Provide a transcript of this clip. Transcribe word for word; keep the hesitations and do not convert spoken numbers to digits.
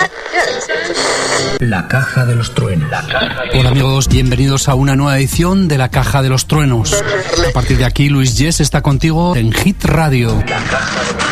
La Caja de los Truenos. La Caja de... Hola amigos, bienvenidos a una nueva edición de La Caja de los Truenos. A partir de aquí, Luis Yes está contigo en Hit Radio. La Caja de los